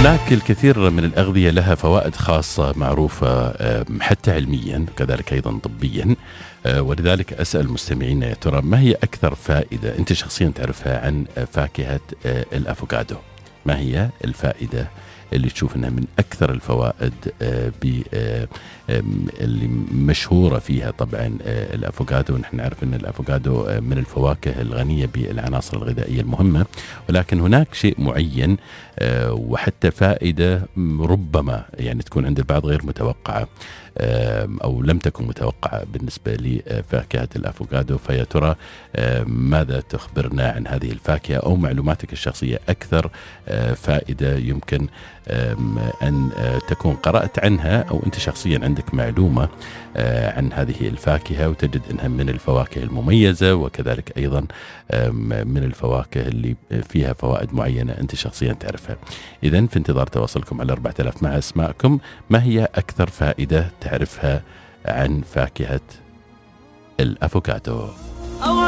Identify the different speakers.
Speaker 1: هناك الكثير من الأغذية لها فوائد خاصة معروفة حتى علميا كذلك أيضا طبيا. ولذلك أسأل المستمعين يا ترى ما هي أكثر فائدة أنت شخصيا تعرفها عن فاكهة الأفوكادو؟ ما هي الفائدة اللي تشوف أنها من أكثر الفوائد اللي مشهورة فيها طبعا الأفوكادو؟ نحن نعرف أن الأفوكادو من الفواكه الغنية بالعناصر الغذائية المهمة، ولكن هناك شيء معين وحتى فائدة ربما يعني تكون عند البعض غير متوقعة أو لم تكن متوقعة بالنسبة لفاكهة الأفوكادو. فيا ترى ماذا تخبرنا عن هذه الفاكهة أو معلوماتك الشخصية أكثر فائدة يمكن أن تكون قرأت عنها أو أنت شخصيا عندك معلومة عن هذه الفاكهة وتجد أنها من الفواكه المميزة وكذلك أيضا من الفواكه اللي فيها فوائد معينة أنت شخصيا تعرفها. إذن في انتظار تواصلكم على 4000 مع أسماءكم. ما هي أكثر فائدة تعرفها عن فاكهة الأفوكادو؟